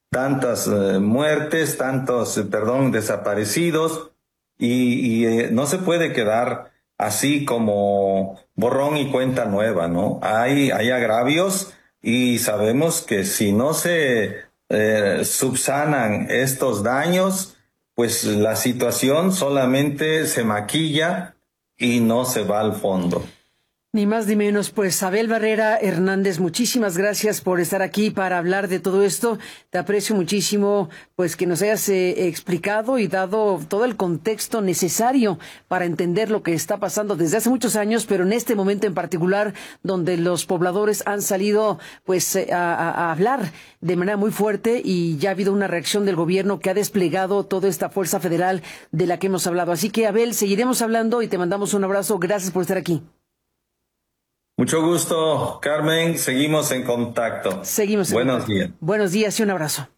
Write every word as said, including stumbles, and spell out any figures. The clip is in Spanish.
tantas eh, muertes, tantos, eh, perdón, desaparecidos, y, y eh, no se puede quedar así como borrón y cuenta nueva, ¿no? Hay, hay agravios y sabemos que si no se eh, subsanan estos daños, pues la situación solamente se maquilla y no se va al fondo. Ni más ni menos, pues Abel Barrera Hernández, muchísimas gracias por estar aquí para hablar de todo esto. Te aprecio muchísimo, pues que nos hayas eh, explicado y dado todo el contexto necesario para entender lo que está pasando desde hace muchos años, pero en este momento en particular, donde los pobladores han salido, pues, eh, a, a, a hablar de manera muy fuerte y ya ha habido una reacción del gobierno que ha desplegado toda esta fuerza federal de la que hemos hablado. Así que, Abel, seguiremos hablando y te mandamos un abrazo. Gracias por estar aquí. Mucho gusto, Carmen. Seguimos en contacto. Seguimos en Buenos contacto. días. Buenos días y un abrazo.